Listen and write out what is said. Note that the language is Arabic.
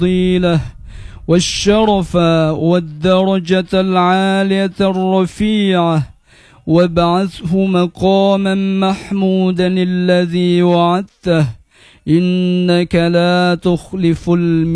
الفضيلة والشرف والدرجة العالية الرفيعة، وابعثه مقاما محمودا الذي وعدته، إنك لا تخلف